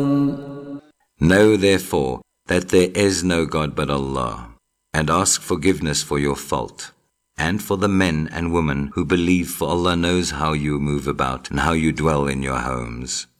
Know therefore that there is no God but Allah, and ask forgiveness for your fault, and for the men and women who believe, for Allah knows how you move about and how you dwell in your homes.